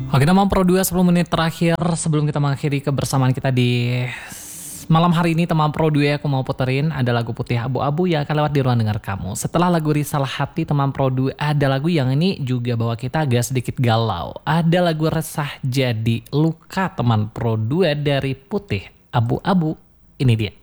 Oke, teman Pro 2 10 menit terakhir sebelum kita mengakhiri kebersamaan kita di malam hari ini, teman Pro 2, aku mau puterin ada lagu Putih Abu-Abu yang akan lewat di ruang dengar kamu. Setelah lagu Risal Hati, teman Pro 2, ada lagu yang ini juga bawa kita agak sedikit galau. Ada lagu Resah Jadi Luka, teman Pro 2 dari Putih Abu-Abu. Ini dia.